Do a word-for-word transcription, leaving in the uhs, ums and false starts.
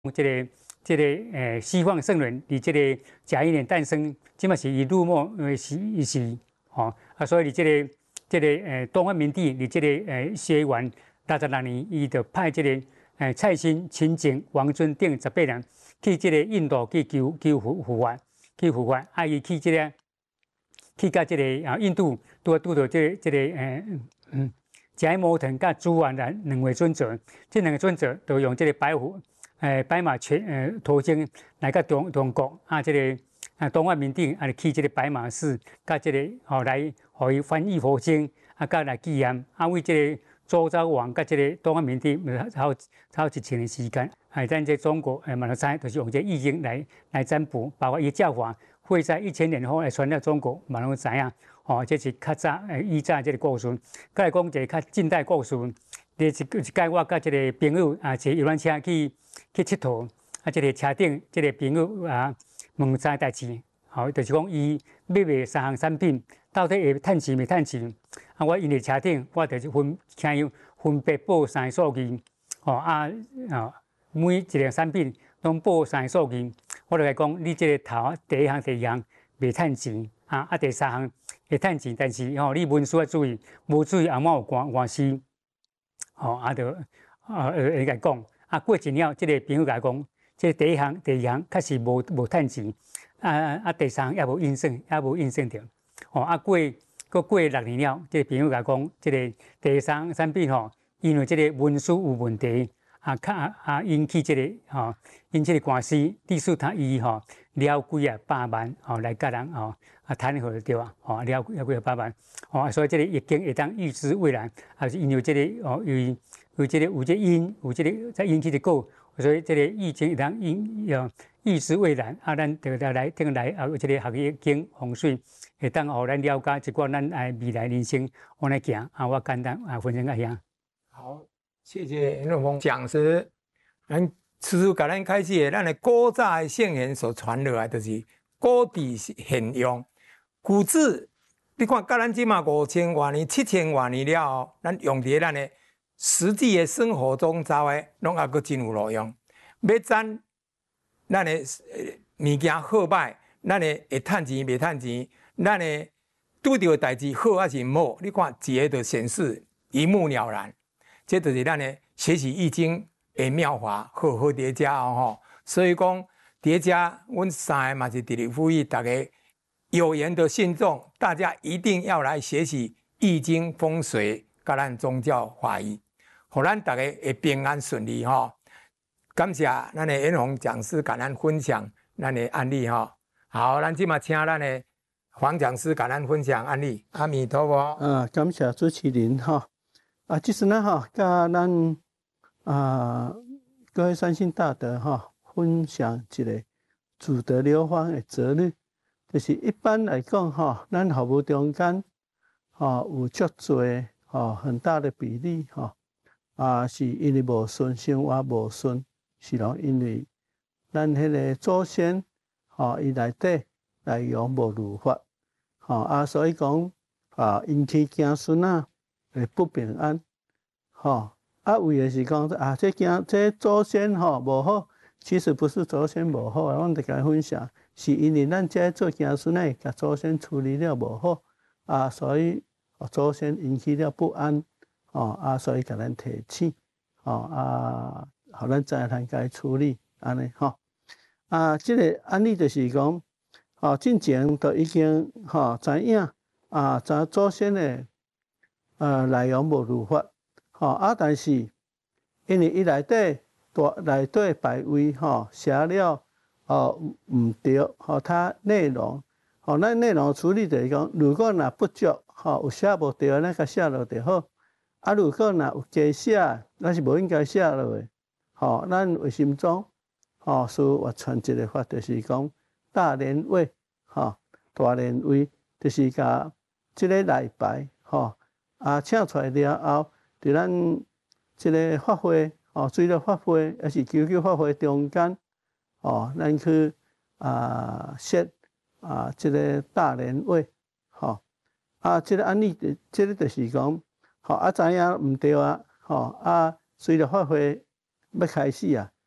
这个这个诶西方圣人，伫这个甲寅年诞生，即嘛是以入末呃是是吼啊，所以伫这个这个诶东汉明帝，伫这个诶西元六十六年，伊就派这个诶蔡新、秦景、王尊等十八人去这个印度去求求佛佛法，去佛法，啊伊去这个去到这个啊印度，拄拄到这个这个诶嗯。甲乙摩腾甲朱完然两位尊者，这两个尊者都用这个白虎，诶白马全诶驮经来到中中国啊，这个啊东汉明帝啊去这个白马寺，甲这个吼来，互伊翻译佛经，啊甲来纪念，啊为这个周昭王甲这个东汉明帝差有差有一千年时间，哎，咱这中国诶嘛都知，就是用这易经来来占卜，包括伊教法会在一千年后来传到中国，嘛拢知影。哦，这是较早诶，以早这个故事。再来讲一个较近代故事，这一一届我甲这个朋友啊，坐游览车去去佚佗，啊，这个车顶这个朋友啊问啥代志，吼、哦，就是讲伊要卖三项产品，到底会趁钱未趁钱？啊，我因为车顶，我就是分请伊分别报三个数字，哦啊啊，每一个产品拢报三个数字，我就来讲，你这个头第一项、第二项未趁钱，啊啊，第三项。会趁钱，但是吼、哦，你文书要注意，无注意后末有官官司，吼、哦，啊，就啊会甲讲，啊过一了，即、这个朋友甲讲，即、這個、第一项、第二項確實無無趁錢，啊啊第三項也無應算，也無應算着，吼、哦，啊過過過六年了，即、這個朋友甲講，即、這個第三產品吼，因為即個文書有問題，啊較啊引起即、這個吼、哦，引起個官司，致使他伊吼了幾啊百萬吼、哦、來甲人吼。啊，談好對啊，哦，了了幾百萬，哦，所以這個易經會當預知未來，還是因為這個哦，有有這個有這個因，有這個在引起的果，所以這個易經會當應要預知未來，啊，咱就來來聽來啊，有這個學易經風水，會當互咱了解一寡咱誒未來人生往來行，啊，我簡單啊分享個樣。 好，謝謝袁龍峰講師，咱師父甲咱開始的，咱的古早的聖賢所傳落來，就是古地現用。古字，你看，甲咱即嘛五千多年、七千多年了後，咱用伫咱的實際的生活中走的，攏也佫真有路用。要賺咱的物件好歹，咱的會趁錢袂趁錢，咱的拄到的代志好還是毋好，你看一個就顯示一目了然。這就是咱的學習易經的妙法，好好疊加哦吼。所以講疊加，阮三個嘛是直直呼籲大家。有緣的信眾，大家一定要來學習易經風水，甲咱宗教法義，互咱大家會平安順利吼。感謝咱的袁弘講師甲咱分享咱的案例吼。好，咱即馬請咱的黃講師甲咱分享案例。阿彌陀佛。 啊，感謝主持人哈。啊，其實呢哈，甲咱啊各位善信大德哈，分享一個祖德流芳的哲律。就是一般來講，哈，咱服務中間，哈，有足多，哈，很大的比例，哈，啊，是因為無順，生活無順，是咯，因為咱迄個祖先，哈，伊內底內容無如法，哈，啊，所以講，啊，引起子孫啊，會不平安，哈，啊，為的是講，啊，這囝這祖先，哈，無好，其實不是祖先無好，我哋甲分享。是因為咱這做子孫呢，甲祖先處理了無好，啊，所以祖先引起了不安，哦，啊，所以甲咱提醒，哦，啊，互咱知咱該處理，安尼吼。啊，即、這個案例就是講，哦，之前都已經吼知影，啊，知祖先的呃內容無如法，吼啊，但是因為伊內底大內底排位吼寫了。哦，唔對，吼，它內容，吼，咱內容處理就是講，如果若不足，吼，有寫無對，咱甲寫落就好。啊，如果若有加寫，咱是無應該寫落嘅。吼，咱為心中，吼，所我傳一個法，就是講大連位，吼，大連位，就是甲即個內排，吼，啊，請出來了後，佇咱即個法會，吼，隨着法會，還是求求法會中間。哦，咱去啊設啊，即、這個大連位，吼啊，即、這個案例，即、這個就是講，吼啊，知影毋對啊，吼啊，隨着法會要開始啊，